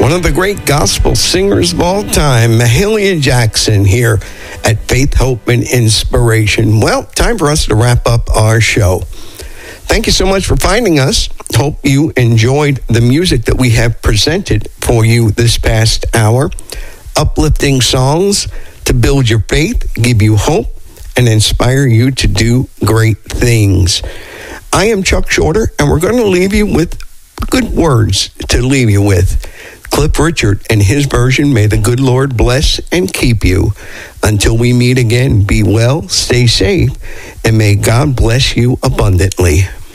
one of the great gospel singers of all time, Mahalia Jackson, here at Faith, Hope, and Inspiration. Well, time for us to wrap up our show. Thank you so much for finding us. Hope you enjoyed the music that we have presented for you this past hour. Uplifting songs to build your faith, give you hope, and inspire you to do great things. I am Chuck Shorter, and we're going to leave you with good words to leave you with. Cliff Richard and his version, may the good Lord bless and keep you. Until we meet again, be well, stay safe, and may God bless you abundantly.